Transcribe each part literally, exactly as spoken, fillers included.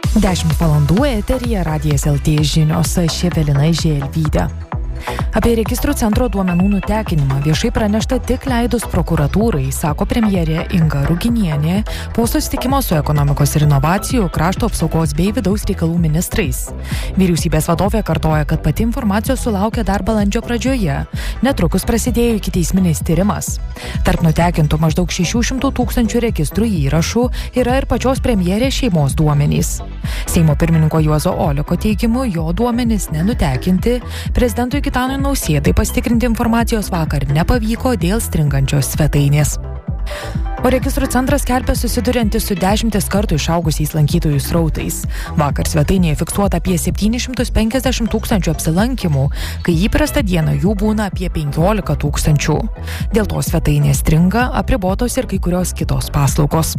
dešimt valandų eteryje Radijas L T žinios, aš Evelina Želvytė. Apie registrų centro duomenų nutekinimą viešai pranešta tik leidus prokuratūrai, sako premjerė Inga Ruginienė po susitikimo su ekonomikos ir inovacijų, krašto apsaugos bei vidaus reikalų ministrais. Vyriausybės vadovė kartoja, kad pati informacijos sulaukė dar balandžio pradžioje. Netrukus prasidėjo ikiteisminis tyrimas. Tarp nutekintų maždaug šešių šimtų tūkstančių registrų įrašų yra ir pačios premjerės šeimos duomenys. Seimo pirmininko Juozo Oleko teigimu, jo duomenys nenutekinti, prezidentui Gitanui Nausėdai pasitikrinti informacijos vakar nepavyko dėl stringančios svetainės. O registrų centras skelbia susiduriantis su dešimtis kartų išaugusiais lankytojų srautais. Vakar svetainėje fiksuota apie septynis šimtus penkiasdešimt tūkstančių apsilankymų, kai įprastą dieną jų būna apie penkiolika tūkstančių. Dėl to svetainė stringa, apribotos ir kai kurios kitos paslaugos.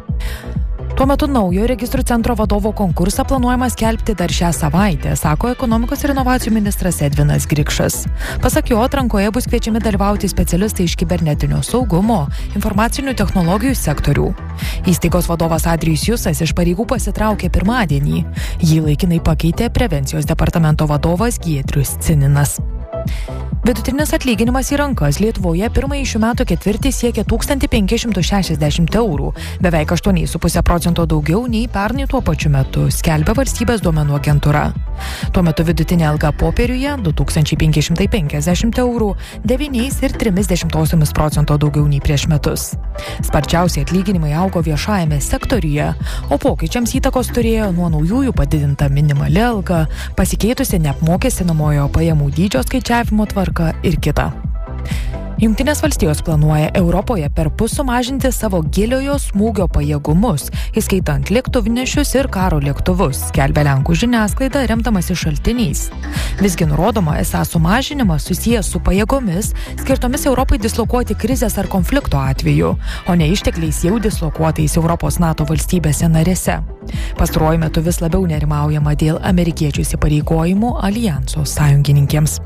Tuo metu naujo registrų centro vadovo konkursą planuojama skelbti dar šią savaitę, sako ekonomikos ir inovacijų ministras Edvinas Grikšas. Pasak jo, atrankoje bus kviečiami dalyvauti specialistai iš kibernetinio saugumo, informacinių technologijų sektorių. Įstaigos vadovas Adrijus Jusas iš pareigų pasitraukė pirmadienį. Jį laikinai pakeitė prevencijos departamento vadovas Giedrius Cininas. Vidutinis atlyginimas į rankas Lietuvoje pirmąjį šių metų ketvirtį siekia tūkstantį penkis šimtus šešiasdešimt eurų, beveik aštuoni su puse procento daugiau nei pernai tuo pačiu metu, skelbia valstybės duomenų agentūra. Tuo metu vidutinė alga popieriuje du tūkstančiai penki šimtai penkiasdešimt eurų, devyni ir trimis dešimtosiomis procento daugiau nei prieš metus. Sparčiausiai atlyginimai augo viešajame sektoriuje, o pokyčiams įtakos turėjo nuo naujųjų padidinta minimali alga, pasikeitusi neapmokestinamojo pajamų dydžio skaičiavimo tvarka ir kita. Jungtinės valstijos planuoja Europoje perpus sumažinti savo giliojo smūgio pajėgumus, įskaitant lėktuvnešius ir karo lėktuvus, skelbia Lenkų žiniasklaida remdamasi šaltiniais. Visgi nurodoma, esą sumažinimas susijęs su pajėgomis, skirtomis Europai dislokuoti krizės ar konflikto atveju, o ne ištekliais jau dislokuotais Europos NATO valstybėse narėse. Pastaruoju metu vis labiau nerimaujama dėl amerikiečių įsipareigojimų aljanso sąjungininkėms.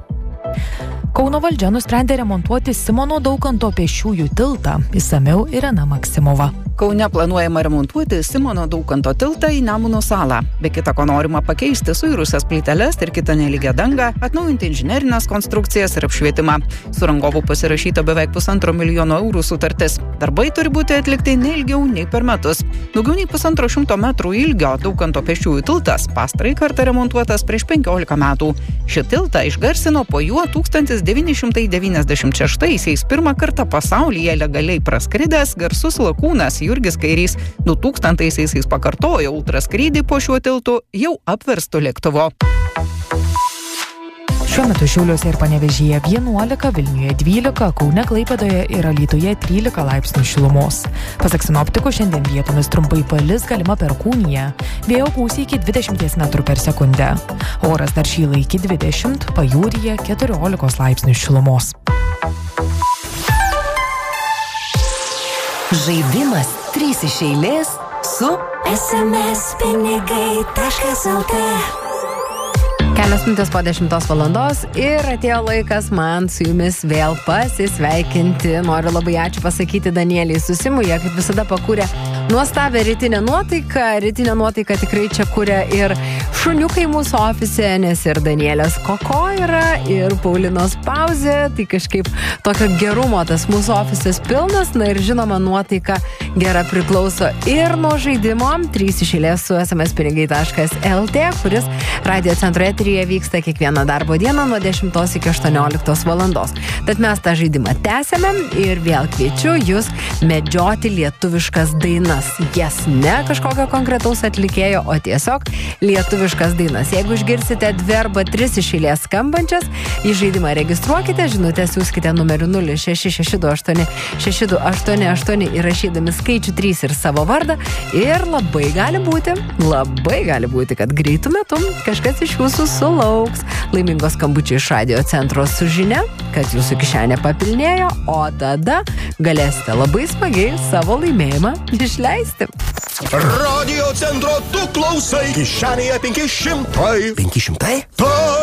Kauno valdžia nusprendė remontuoti Simono Daukanto pėsčiųjų tiltą. Išsamiau Irena Maksimova. Kaune planuojama remontuoti Simono Daukanto tiltą į Nemuno salą. Be kita ko norima pakeisti suirusias plyteles ir kitą nelygią dangą, atnaujinti inžinerinės konstrukcijas ir apšvietimą. Su rangovu pasirašyta beveik pusantro milijono eurų sutartis. Darbai turi būti atlikti ne ilgiau nei per metus. Daugiau nei pusantro šimto metrų ilgio Daukanto pėsčiųjų tiltas pastarąjį kartą remontuotas prieš penkiolika metų. Šį tiltą išgarsino po juo tūkstantis devyni šimtai devyniasdešimt šeštaisiais pirmą kartą pasaulyje legaliai praskridęs garsus lakūnas Jurgis Kairys. du tūkstantaisiais jis pakartojo ultraskrydį po šiuo tiltu jau apverstu lėktuvu. Šiuo metu Šiauliuose ir Panevėžyje vienuolika, Vilniuje dvylika, Kaune, Klaipėdoje ir Alytuje trylika laipsnių šilumos. Pasak sinoptikų, šiandien vietomis trumpai palis, galima perkūnija. Vėjo gūsiai iki dvidešimt metrų per sekundę. Oras dar šyla iki dvidešimt, pajūryje keturiolika laipsnių šilumos. Žaidimas trys iš eilės su es em es pinigai taškas el tė. Kelios minutės po dešimtos valandos ir atėjo laikas man su jumis vėl pasisveikinti. Noriu labai ačiū pasakyti Danieliai Susimui, jie kaip visada pakūrė nuostabią rytinę nuotaiką. Rytinę nuotaiką tikrai čia kūrė ir šuniukai mūsų ofise, nes ir Danielės Koko yra, ir Paulinos pauzė. Tai kažkaip tokio gerumo tas mūsų ofisas pilnas. Na ir žinoma, nuotaika gera priklauso ir nuo žaidimo trys iš eilės su es em es pinigai taškas el tė, kuris radio centro eteryje vyksta kiekvieną darbo dieną nuo dešimtos iki aštuonioliktos valandos. Tad mes tą žaidimą tęsiame ir vėl kviečiu jūs medžioti lietuviškas dainas. Jas ne kažkokio konkretaus atlikėjo, o tiesiog lietuviškas dainas. Jeigu išgirsite dvi arba tris iš eilės skambančias, į žaidimą registruokite, žinutę siųskite numeriu nulis šeši šeši du aštuoni šeši du aštuoni aštuoni įrašydami skaičių trys ir savo vardą. Ir labai gali būti, labai gali būti, kad greitų metų kažkas iš jūsų sulauks laimingos skambučių iš radio centro su žinia, kad jūsų kišenė papilnėjo, o tada galėsite labai smagiai savo laimėjimą išleisti. Radio centro tu klausai, kišenėje penki šimtai. penki šimtai? Ta